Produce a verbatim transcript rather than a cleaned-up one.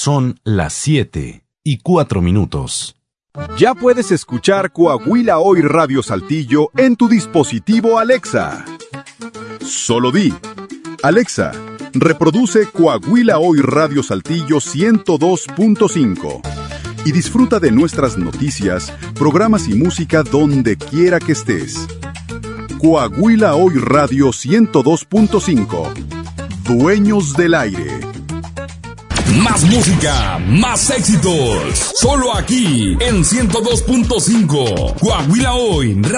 Son las siete y cuatro minutos. Ya puedes escuchar Coahuila Hoy Radio Saltillo en tu dispositivo Alexa. Solo di: Alexa, reproduce Coahuila Hoy Radio Saltillo ciento dos punto cinco y disfruta de nuestras noticias, programas y música donde quiera que estés. Coahuila Hoy Radio ciento dos punto cinco. Dueños del aire. Más música, más éxitos. Solo aquí en ciento dos punto cinco. Coahuila Hoy.